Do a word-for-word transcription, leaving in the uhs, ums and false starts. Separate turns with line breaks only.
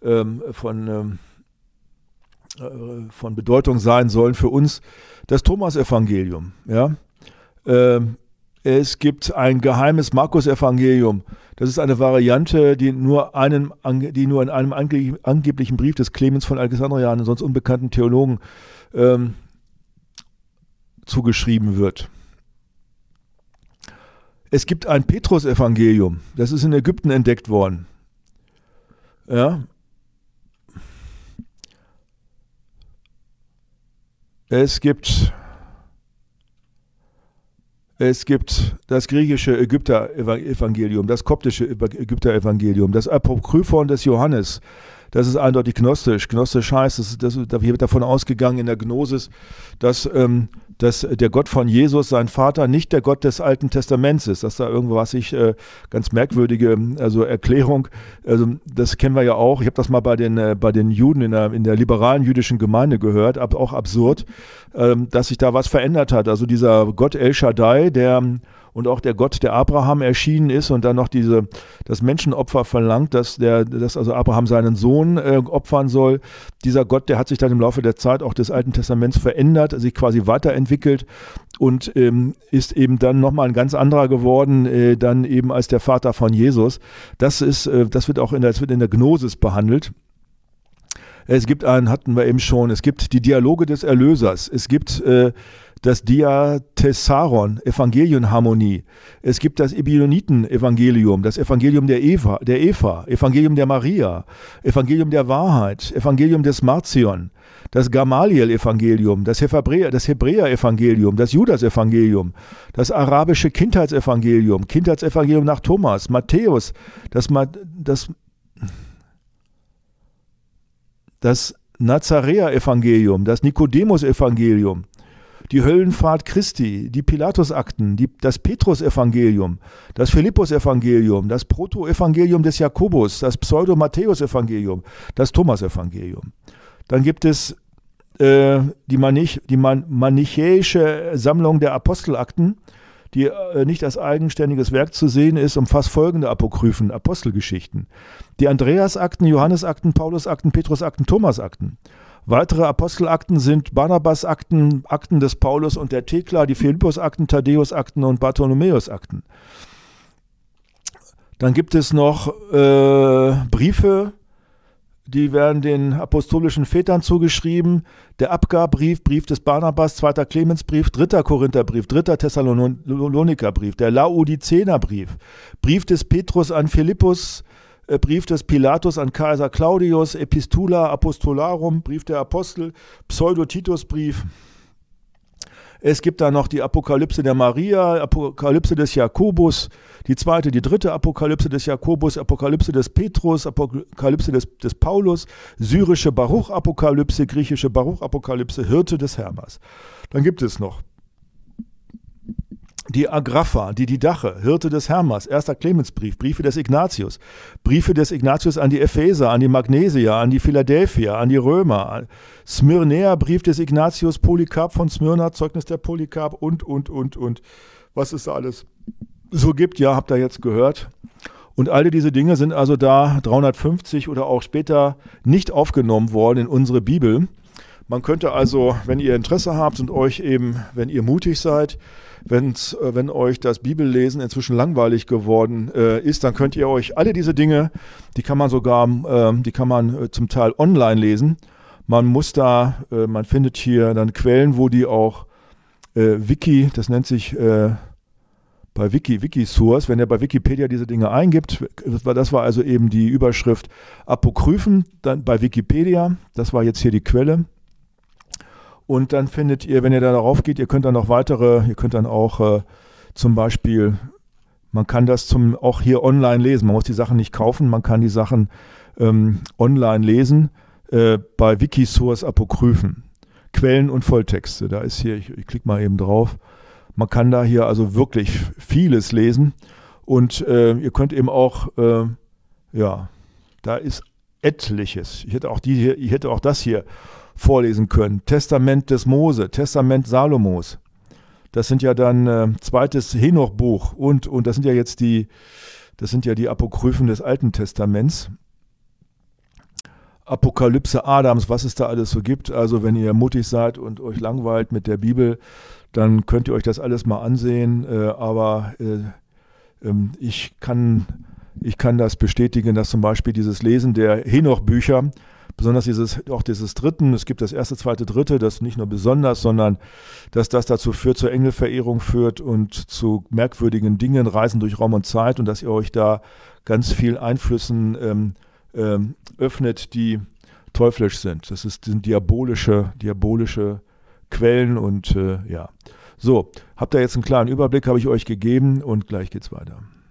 ähm, von, ähm, äh, von Bedeutung sein sollen für uns. Das Thomas-Evangelium, ja. Ähm, es gibt ein geheimes Markus-Evangelium. Das ist eine Variante, die nur, einen, die nur in einem ange- angeblichen Brief des Clemens von Alexandria, einem sonst unbekannten Theologen, ähm, zugeschrieben wird. Es gibt ein Petrus-Evangelium. Das ist in Ägypten entdeckt worden. Ja. Es gibt Es gibt das griechische Ägypter-Evangelium, das koptische Ägypter-Evangelium, das Apokryphon des Johannes. Das ist eindeutig gnostisch. Gnostisch heißt, das, das, da wird davon ausgegangen in der Gnosis, dass, ähm, dass der Gott von Jesus, sein Vater, nicht der Gott des Alten Testaments ist. Dass da irgendwas ich äh, ganz merkwürdige also Erklärung, also das kennen wir ja auch. Ich habe das mal bei den, äh, bei den Juden in der, in der liberalen jüdischen Gemeinde gehört, aber auch absurd, ähm, dass sich da was verändert hat. Also dieser Gott El Shaddai, der und auch der Gott, der Abraham erschienen ist und dann noch diese, das Menschenopfer verlangt, dass, der, dass also Abraham seinen Sohn äh, opfern soll. Dieser Gott, der hat sich dann im Laufe der Zeit auch des Alten Testaments verändert, sich quasi weiterentwickelt und ähm, ist eben dann nochmal ein ganz anderer geworden, äh, dann eben als der Vater von Jesus. Das ist, äh, das wird auch in der, das wird in der Gnosis behandelt. Es gibt einen, hatten wir eben schon, es gibt die Dialoge des Erlösers, es gibt äh, das Diatessaron, Evangelienharmonie. Es gibt das Ebioniten-Evangelium, das Evangelium der Eva, der Eva, Evangelium der Maria, Evangelium der Wahrheit, Evangelium des Marcion, das Gamaliel-Evangelium, das Hebräer, das Hebräer-Evangelium, das Judas-Evangelium, das arabische Kindheitsevangelium, Kindheitsevangelium nach Thomas, Matthäus, das, das, das Nazaräer-Evangelium, das Nikodemus-Evangelium, die Höllenfahrt Christi, die Pilatus-Akten, die, das Petrus-Evangelium, das Philippus-Evangelium, das Proto-Evangelium des Jakobus, das Pseudo-Matthäus-Evangelium, das Thomas-Evangelium. Dann gibt es äh, die, Manich, die Man, manichäische Sammlung der Apostelakten, die äh, nicht als eigenständiges Werk zu sehen ist, umfasst folgende Apokryphen, Apostelgeschichten. Die Andreas-Akten, Johannes-Akten, Paulus-Akten, Petrus-Akten, Thomas-Akten. Weitere Apostelakten sind Barnabas-Akten, Akten des Paulus und der Thekla, die Philippus-Akten, Thaddäus-Akten und Bartholomäus-Akten. Dann gibt es noch äh, Briefe, die werden den apostolischen Vätern zugeschrieben. Der Abgarbrief, Brief des Barnabas, zweiter Clemensbrief, dritter Korintherbrief, dritter Thessalonikerbrief, der Laodicenerbrief, Brief des Petrus an Philippus, Brief des Pilatus an Kaiser Claudius, Epistula Apostolarum, Brief der Apostel, Pseudo-Titus-Brief. Es gibt da noch die Apokalypse der Maria, Apokalypse des Jakobus, die zweite, die dritte Apokalypse des Jakobus, Apokalypse des Petrus, Apokalypse des, des Paulus, syrische Baruch-Apokalypse, griechische Baruch-Apokalypse, Hirte des Hermas. Dann gibt es noch die Agrapha, die Didache, Hirte des Hermas, erster Clemensbrief, Briefe des Ignatius, Briefe des Ignatius an die Epheser, an die Magnesier, an die Philadelphia, an die Römer, Smyrnäer, Brief des Ignatius, Polycarp von Smyrna, Zeugnis der Polycarp und, und, und, und, was es da alles so gibt, ja, habt ihr jetzt gehört. Und alle diese Dinge sind also da dreihundertfünfzig oder auch später nicht aufgenommen worden in unsere Bibel. Man könnte also, wenn ihr Interesse habt und euch eben, wenn ihr mutig seid, wenn's, wenn euch das Bibellesen inzwischen langweilig geworden äh, ist, dann könnt ihr euch alle diese Dinge, die kann man sogar, äh, die kann man äh, zum Teil online lesen. Man muss da, äh, man findet hier dann Quellen, wo die auch äh, Wiki, das nennt sich äh, bei Wiki, Wikisource, wenn ihr bei Wikipedia diese Dinge eingibt, das war, das war also eben die Überschrift Apokryphen, dann bei Wikipedia, das war jetzt hier die Quelle. Und dann findet ihr, wenn ihr da darauf geht, ihr könnt dann noch weitere, ihr könnt dann auch äh, zum Beispiel, man kann das zum auch hier online lesen. Man muss die Sachen nicht kaufen, man kann die Sachen ähm, online lesen äh, bei Wikisource Apokryphen. Quellen und Volltexte. Da ist hier, ich, ich klicke mal eben drauf. Man kann da hier also wirklich vieles lesen. Und äh, ihr könnt eben auch, äh, ja, da ist etliches. Ich hätte auch die hier, ich hätte auch das hier vorlesen können. Testament des Mose, Testament Salomos. Das sind ja dann äh, zweites Henoch-Buch und, und das sind ja jetzt die, das sind ja die Apokryphen des Alten Testaments. Apokalypse Adams, was es da alles so gibt. Also wenn ihr mutig seid und euch langweilt mit der Bibel, dann könnt ihr euch das alles mal ansehen. Äh, aber äh, ähm, ich kann, ich kann das bestätigen, dass zum Beispiel dieses Lesen der Henoch-Bücher, besonders dieses, auch dieses Dritten, es gibt das erste, zweite, dritte, das nicht nur besonders, sondern dass das dazu führt, zur Engelverehrung führt und zu merkwürdigen Dingen, Reisen durch Raum und Zeit, und dass ihr euch da ganz viel Einflüssen ähm, ähm, öffnet, die teuflisch sind. Das ist, sind diabolische, diabolische Quellen und äh, ja. So, habt ihr jetzt einen klaren Überblick, habe ich euch gegeben, und gleich geht's weiter.